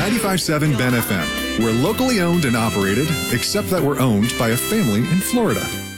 95.7 Ben FM. We're locally owned and operated, except that we're owned by a family in Florida.